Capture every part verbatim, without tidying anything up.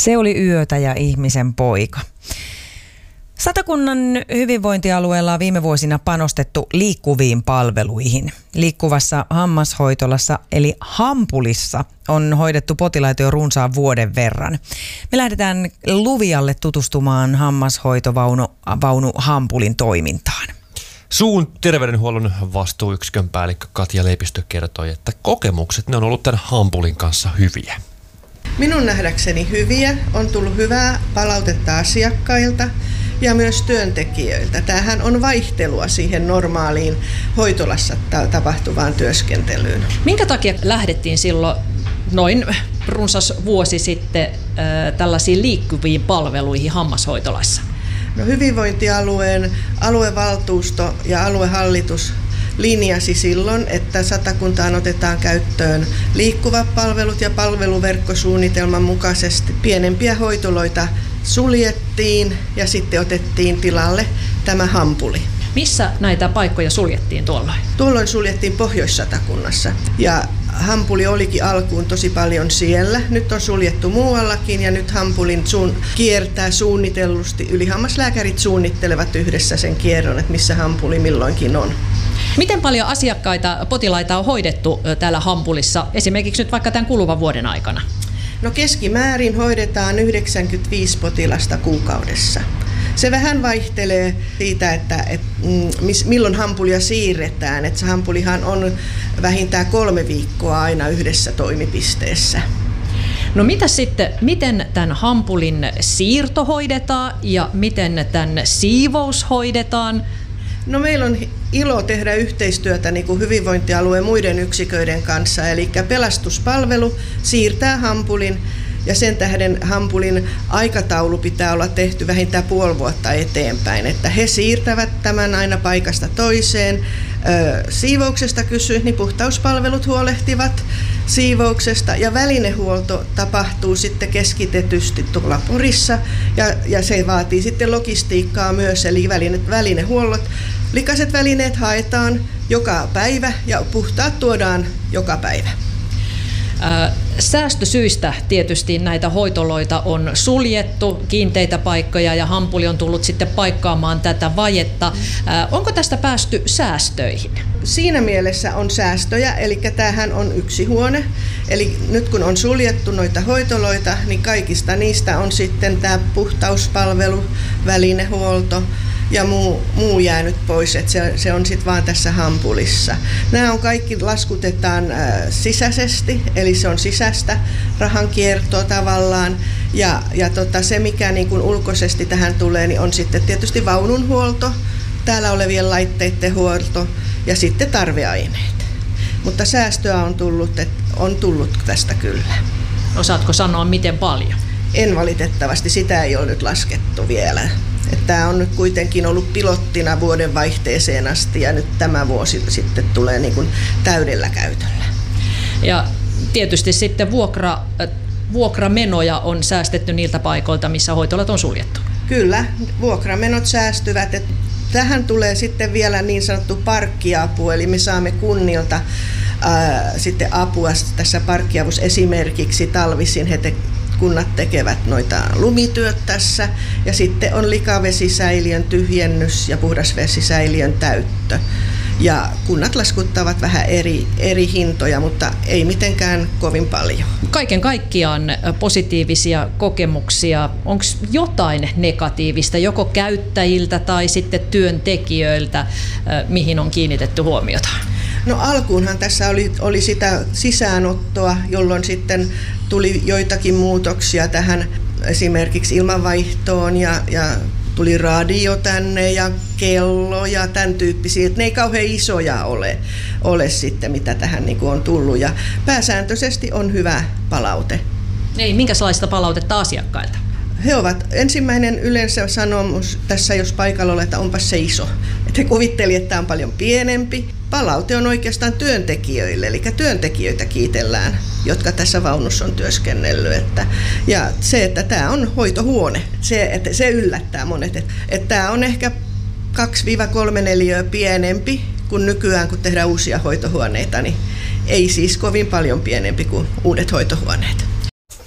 Se oli yötä ja ihmisen poika. Satakunnan hyvinvointialueella on viime vuosina panostettu liikkuviin palveluihin. Liikkuvassa hammashoitolassa eli Hampulissa on hoidettu potilaita jo runsaan vuoden verran. Me lähdetään Luvialle tutustumaan hammashoitovaunu vaunu Hampulin toimintaan. Suun terveydenhuollon vastuuyksikön päällikkö Katja Leipistö kertoi, että kokemukset ne on ollut tämän Hampulin kanssa hyviä. Minun nähdäkseni hyviä. On tullut hyvää palautetta asiakkailta ja myös työntekijöiltä. Tämähän on vaihtelua siihen normaaliin hoitolassa tapahtuvaan työskentelyyn. Minkä takia lähdettiin silloin noin runsas vuosi sitten äh, tällaisiin liikkuviin palveluihin hammashoitolassa? No, hyvinvointialueen aluevaltuusto ja aluehallitus linjasi silloin, että Satakuntaan otetaan käyttöön liikkuvat palvelut ja palveluverkkosuunnitelman mukaisesti pienempiä hoitoloita suljettiin ja sitten otettiin tilalle tämä Hampuli. Missä näitä paikkoja suljettiin tuolloin? Tuolloin suljettiin Pohjois-Satakunnassa ja Hampuli olikin alkuun tosi paljon siellä. Nyt on suljettu muuallakin ja nyt Hampulin suun kiertää suunnitellusti. Ylihammaslääkärit suunnittelevat yhdessä sen kierron, että missä Hampuli milloinkin on. Miten paljon asiakkaita, potilaita on hoidettu täällä Hampulissa, esimerkiksi nyt vaikka tämän kuluvan vuoden aikana? No, keskimäärin hoidetaan yhdeksänkymmentäviisi potilasta kuukaudessa. Se vähän vaihtelee siitä, että, että milloin Hampulia siirretään. Että se Hampulihan on vähintään kolme viikkoa aina yhdessä toimipisteessä. No mitä sitten, miten tämän Hampulin siirto hoidetaan ja miten tämän siivous hoidetaan? No, meillä on ilo tehdä yhteistyötä niin kuin hyvinvointialueen muiden yksiköiden kanssa, eli pelastuspalvelu siirtää Hampulin ja sen tähden Hampulin aikataulu pitää olla tehty vähintään puoli vuotta eteenpäin, että he siirtävät tämän aina paikasta toiseen. Siivouksesta kysyy, niin puhtauspalvelut huolehtivat siivouksesta ja välinehuolto tapahtuu sitten keskitetysti tuolla Porissa ja, ja se vaatii sitten logistiikkaa myös, eli väline, välinehuollot. Likaiset välineet haetaan joka päivä ja puhtaat tuodaan joka päivä. Säästösyistä tietysti näitä hoitoloita on suljettu, kiinteitä paikkoja, ja Hampuli on tullut sitten paikkaamaan tätä vajetta. Onko tästä päästy säästöihin? Siinä mielessä on säästöjä, eli tämähän on yksi huone. Eli nyt kun on suljettu noita hoitoloita, niin kaikista niistä on sitten tämä puhtauspalvelu, välinehuolto ja muu, muu jäänyt pois, että se, se on sitten vaan tässä Hampulissa. Nämä on kaikki laskutetaan äh, sisäisesti, eli se on sisäistä rahankiertoa tavallaan, ja, ja tota, se mikä niin kun ulkoisesti tähän tulee, niin on sitten tietysti vaununhuolto, täällä olevien laitteiden huolto ja sitten tarveaineet. Mutta säästöä on tullut, et, on tullut tästä kyllä. Osaatko sanoa miten paljon? En valitettavasti, sitä ei ole nyt laskettu vielä. Tämä on nyt kuitenkin ollut pilottina vuoden vaihteeseen asti ja nyt tämä vuosi sitten tulee niin kuin täydellä käytöllä. Ja tietysti sitten vuokra, vuokramenoja on säästetty niiltä paikoilta, missä hoitolat on suljettu. Kyllä, vuokramenot säästyvät. Et tähän tulee sitten vielä niin sanottu parkkiapu, eli me saamme kunnilta ää, sitten apua tässä parkkiavussa esimerkiksi talvisin he te- kunnat tekevät noita lumityöt tässä ja sitten on likavesisäiliön tyhjennys ja puhdasvesisäiliön täyttö. Ja kunnat laskuttavat vähän eri, eri hintoja, mutta ei mitenkään kovin paljon. Kaiken kaikkiaan positiivisia kokemuksia. Onko jotain negatiivista joko käyttäjiltä tai sitten työntekijöiltä, mihin on kiinnitetty huomiota? No, alkuunhan tässä oli, oli sitä sisäänottoa, jolloin sitten tuli joitakin muutoksia tähän esimerkiksi ilmanvaihtoon ja, ja tuli radio tänne ja kello ja tämän tyyppisiä. Ne ei kauhean isoja ole, ole sitten, mitä tähän niin kuin on tullut. Ja pääsääntöisesti on hyvä palaute. Ei, minkälaista palautetta asiakkailta? He ovat ensimmäinen yleensä sanomus tässä, jos paikalla olet, että onpas se iso. Että he kuvitteli, että tämä on paljon pienempi. Palaute on oikeastaan työntekijöille, eli työntekijöitä kiitellään, jotka tässä vaunussa on työskennellyt. Että, ja se, että tämä on hoitohuone, se, että se yllättää monet. Että, että tämä on ehkä kaksi kolme neliöä pienempi kuin nykyään, kun tehdään uusia hoitohuoneita, niin ei siis kovin paljon pienempi kuin uudet hoitohuoneet.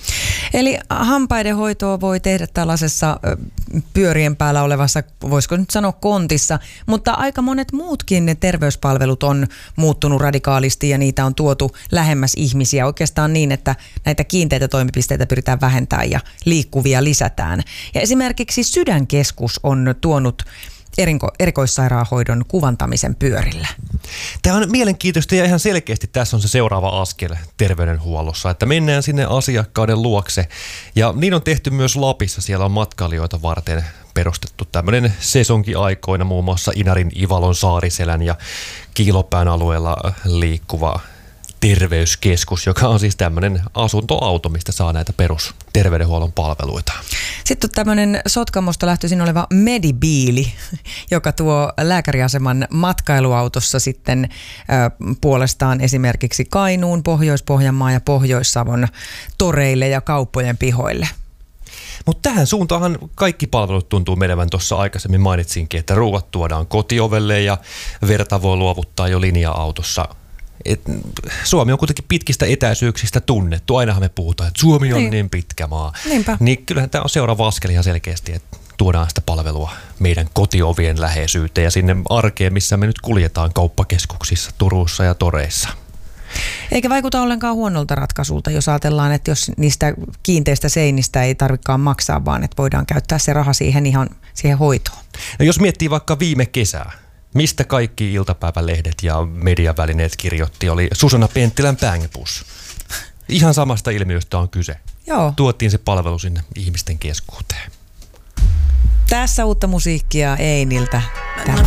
Eli hampaiden hoitoa voi tehdä tällaisessa pyörien päällä olevassa, voisiko nyt sanoa kontissa, mutta aika monet muutkin ne terveyspalvelut on muuttunut radikaalisti ja niitä on tuotu lähemmäs ihmisiä oikeastaan niin, että näitä kiinteitä toimipisteitä pyritään vähentämään ja liikkuvia lisätään. Ja esimerkiksi Sydänkeskus on tuonut Erinko, erikoissairaanhoidon kuvantamisen pyörillä. Tämä on mielenkiintoista ja ihan selkeästi tässä on se seuraava askel terveydenhuollossa, että mennään sinne asiakkaiden luokse. Ja niin on tehty myös Lapissa, siellä on matkailijoita varten perustettu tämmöinen sesonkiaikoina muun muassa Inarin, Ivalon, Saariselän ja Kiilopään alueella liikkuva terveyskeskus, joka on siis tämmöinen asuntoauto, mistä saa näitä perusterveydenhuollon palveluita. Sitten on tämmöinen Sotkamosta lähtöisin oleva Medibiili, joka tuo lääkäriaseman matkailuautossa sitten äh, puolestaan esimerkiksi Kainuun, Pohjois-Pohjanmaa ja Pohjois-Savon toreille ja kauppojen pihoille. Mutta tähän suuntaanhan kaikki palvelut tuntuu menevän. Tuossa aikaisemmin mainitsinkin, että ruuat tuodaan kotiovelle ja verta voi luovuttaa jo linja-autossa. Et Suomi on kuitenkin pitkistä etäisyyksistä tunnettu. Ainahan me puhutaan, että Suomi on niin, niin pitkä maa. Niinpä. Niin kyllähän tämä on seuraava askel ihan selkeästi, että tuodaan sitä palvelua meidän kotiovien läheisyyteen ja sinne arkeen, missä me nyt kuljetaan kauppakeskuksissa, Turussa ja toreissa. Eikä vaikuta ollenkaan huonolta ratkaisulta, jos ajatellaan, että jos niistä kiinteistä seinistä ei tarvikaan maksaa, vaan että voidaan käyttää se raha siihen ihan siihen hoitoon. No jos miettii vaikka viime kesää, mistä kaikki iltapäivälehdet ja mediavälineet kirjoitti, oli Susanna Penttilän Bang-bus. Ihan samasta ilmiöstä on kyse. Joo. Tuotiin se palvelu sinne ihmisten keskuuteen. Tässä uutta musiikkia Einiltä. Tämä